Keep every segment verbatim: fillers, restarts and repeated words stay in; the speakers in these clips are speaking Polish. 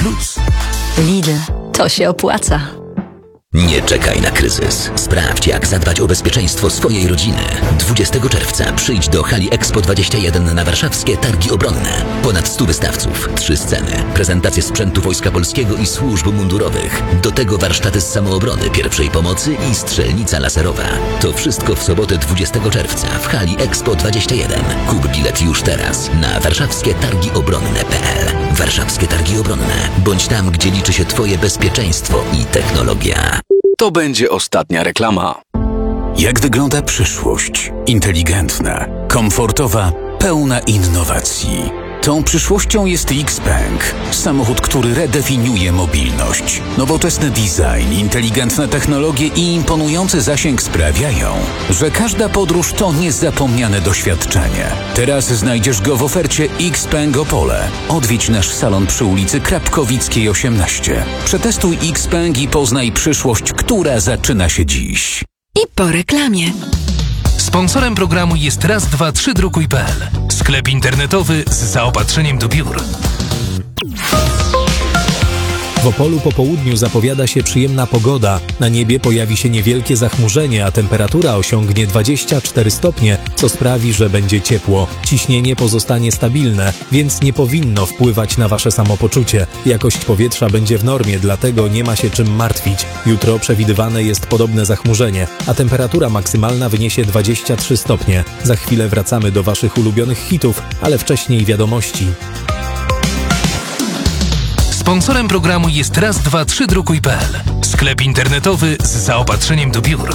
plus. Lidl, to się opłaca. Nie czekaj na kryzys. Sprawdź, jak zadbać o bezpieczeństwo swojej rodziny. dwudziestego czerwca przyjdź do hali Expo dwadzieścia jeden na warszawskie Targi Obronne. Ponad stu wystawców, trzy sceny, prezentacje sprzętu Wojska Polskiego i służb mundurowych. Do tego warsztaty z samoobrony, pierwszej pomocy i strzelnica laserowa. To wszystko w sobotę dwudziestego czerwca w hali Expo dwadzieścia jeden. Kup bilet już teraz na warszawskie targi obronne kropka p l. Warszawskie Targi Obronne. Bądź tam, gdzie liczy się Twoje bezpieczeństwo i technologia. To będzie ostatnia reklama. Jak wygląda przyszłość? Inteligentna, komfortowa, pełna innowacji. Tą przyszłością jest Xpeng. Samochód, który redefiniuje mobilność. Nowoczesny design, inteligentne technologie i imponujący zasięg sprawiają, że każda podróż to niezapomniane doświadczenie. Teraz znajdziesz go w ofercie Xpeng Opole. Odwiedź nasz salon przy ulicy Krapkowickiej osiemnaście. Przetestuj Xpeng i poznaj przyszłość, która zaczyna się dziś. I po reklamie. Sponsorem programu jest raz dwa trzy drukuj kropka p l. Sklep internetowy z zaopatrzeniem do biur. W Opolu po południu zapowiada się przyjemna pogoda. Na niebie pojawi się niewielkie zachmurzenie, a temperatura osiągnie dwadzieścia cztery stopnie, co sprawi, że będzie ciepło. Ciśnienie pozostanie stabilne, więc nie powinno wpływać na wasze samopoczucie. Jakość powietrza będzie w normie, dlatego nie ma się czym martwić. Jutro przewidywane jest podobne zachmurzenie, a temperatura maksymalna wyniesie dwadzieścia trzy stopnie. Za chwilę wracamy do waszych ulubionych hitów, ale wcześniej wiadomości. Sponsorem programu jest raz dwa trzy drukuj kropka p l. Sklep internetowy z zaopatrzeniem do biur.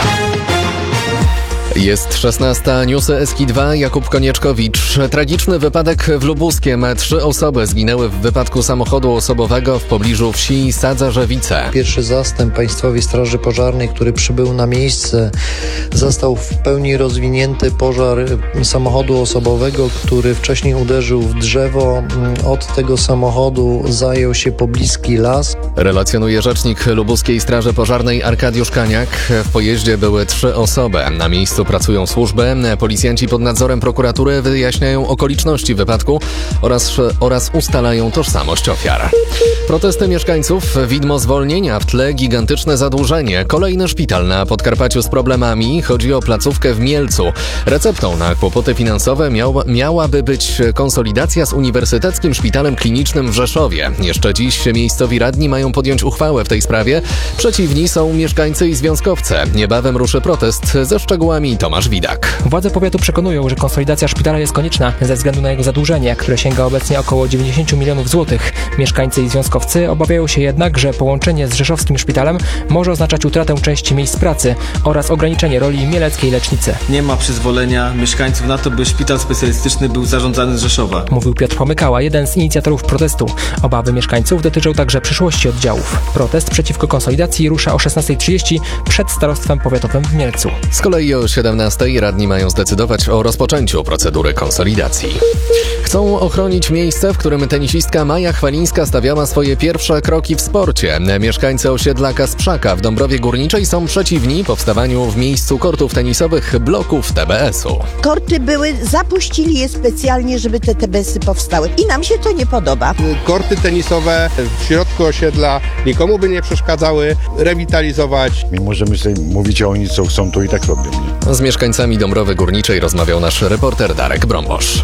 Jest szesnasta, newsy S K dwa, Jakub Konieczkowicz. Tragiczny wypadek w Lubuskiem. Trzy osoby zginęły w wypadku samochodu osobowego w pobliżu wsi Sadzarzewice. Pierwszy zastęp Państwowej Straży Pożarnej, który przybył na miejsce, zastał w pełni rozwinięty pożar samochodu osobowego, który wcześniej uderzył w drzewo. Od tego samochodu zajął się pobliski las. Relacjonuje rzecznik Lubuskiej Straży Pożarnej Arkadiusz Kaniak. W pojeździe były trzy osoby. Na miejscu pracują służby. Policjanci pod nadzorem prokuratury wyjaśniają okoliczności wypadku oraz, oraz ustalają tożsamość ofiar. Protesty mieszkańców, widmo zwolnienia, w tle gigantyczne zadłużenie. Kolejny szpital na Podkarpaciu z problemami. Chodzi o placówkę w Mielcu. Receptą na kłopoty finansowe miał, miałaby być konsolidacja z Uniwersyteckim Szpitalem Klinicznym w Rzeszowie. Jeszcze dziś miejscowi radni mają podjąć uchwałę w tej sprawie. Przeciwni są mieszkańcy i związkowcy. Niebawem ruszy protest. Ze szczegółami Tomasz Widak. Władze powiatu przekonują, że konsolidacja szpitala jest konieczna ze względu na jego zadłużenie, które sięga obecnie około dziewięćdziesiąt milionów złotych. Mieszkańcy i związkowcy obawiają się jednak, że połączenie z rzeszowskim szpitalem może oznaczać utratę części miejsc pracy oraz ograniczenie roli mieleckiej lecznicy. Nie ma przyzwolenia mieszkańców na to, by szpital specjalistyczny był zarządzany z Rzeszowa. Mówił Piotr Pomykała, jeden z inicjatorów protestu. Obawy mieszkańców dotyczą także przyszłości oddziałów. Protest przeciwko konsolidacji rusza o szesnasta trzydzieści przed starostwem powiatowym w Mielcu. Z kolei o siedemnastej radni mają zdecydować o rozpoczęciu procedury konsolidacji. Chcą ochronić miejsce, w którym tenisistka Maja Chwalińska stawiała swoje pierwsze kroki w sporcie. Mieszkańcy osiedla Kasprzaka w Dąbrowie Górniczej są przeciwni powstawaniu w miejscu kortów tenisowych bloków T B S u. Korty były, zapuścili je specjalnie, żeby te T B S y powstały i nam się to nie podoba. Korty tenisowe w środku osiedla nikomu by nie przeszkadzały, rewitalizować. My możemy sobie mówić o oni, co chcą, to i tak robią. Nie? Z mieszkańcami Dąbrowy Górniczej rozmawiał nasz reporter Darek Brombosz.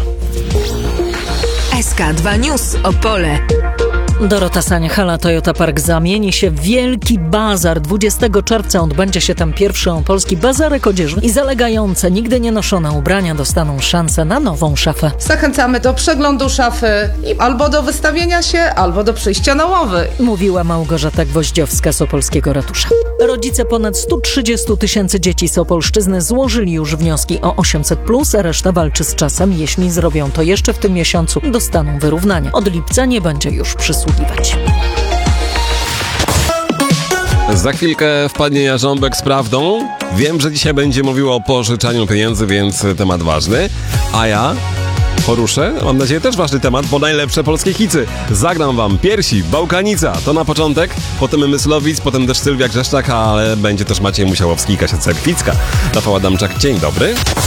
S K dwa News Opole. Dorota Sania, hala Toyota Park zamieni się w wielki bazar. dwudziestego czerwca odbędzie się tam pierwszy polski bazarek odzieży i zalegające, nigdy nie noszone ubrania dostaną szansę na nową szafę. Zachęcamy do przeglądu szafy i albo do wystawienia się, albo do przyjścia na łowy. Mówiła Małgorzata Gwoździowska z Opolskiego Ratusza. Rodzice ponad sto trzydzieści tysięcy dzieci z Opolszczyzny złożyli już wnioski o osiemset plus, a reszta walczy z czasem. Jeśli zrobią to jeszcze w tym miesiącu, dostaną wyrównanie. Od lipca nie będzie już przysługiwać. Za chwilkę wpadnie Jarząbek z prawdą. Wiem, że dzisiaj będzie mówił o pożyczaniu pieniędzy, więc temat ważny. A ja poruszę, mam nadzieję, też ważny temat, bo najlepsze polskie hity. Zagram wam Piersi, Bałkanica, to na początek, potem Myslowic, potem też Sylwia Grzeszczak, ale będzie też Maciej Musiałowski i Kasia Cerkwicka. Rafał Adamczak, dzień dobry.